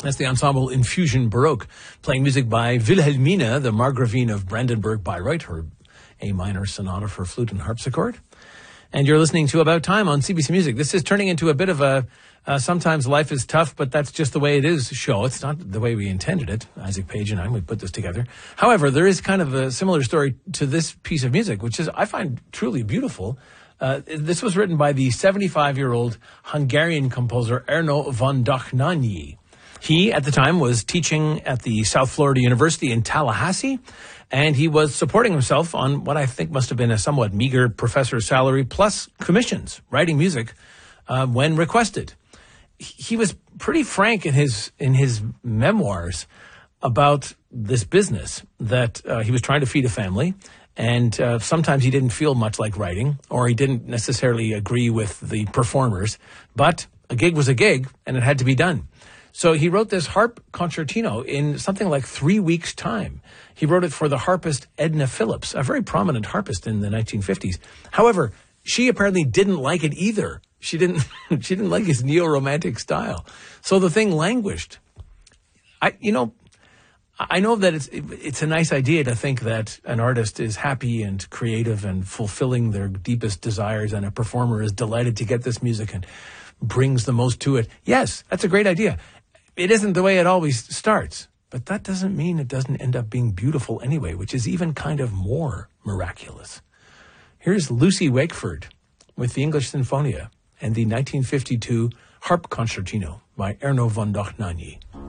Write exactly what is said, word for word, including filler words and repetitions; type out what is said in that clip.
That's the ensemble Infusion Baroque, playing music by Wilhelmina, the Margravine of Brandenburg-Bayreuth, her A minor sonata for flute and harpsichord. And you're listening to About Time on C B C Music. This is turning into a bit of a uh, sometimes life is tough, but that's just the way it is show. It's not the way we intended it. Isaac Page and I, we put this together. However, there is kind of a similar story to this piece of music, which is, I find, truly beautiful. Uh, this was written by the seventy-five-year-old Hungarian composer Erno von Dohnányi. He, at the time, was teaching at the South Florida University in Tallahassee, and he was supporting himself on what I think must have been a somewhat meager professor's salary, plus commissions, writing music uh, when requested. He was pretty frank in his in his memoirs about this business, that uh, he was trying to feed a family, and uh, sometimes he didn't feel much like writing, or he didn't necessarily agree with the performers, but a gig was a gig, and it had to be done. So he wrote this harp concertino in something like three weeks' time. He wrote it for the harpist Edna Phillips, a very prominent harpist in the nineteen fifties. However, she apparently didn't like it either. She didn't she didn't like his neo-romantic style. So the thing languished. I you know, I know that it's it's a nice idea to think that an artist is happy and creative and fulfilling their deepest desires, and a performer is delighted to get this music and brings the most to it. Yes, that's a great idea. It isn't the way it always starts, but that doesn't mean it doesn't end up being beautiful anyway, which is even kind of more miraculous. Here's Lucy Wakeford with the English Sinfonia and the nineteen fifty-two Harp Concertino by Erno von Dohnányi.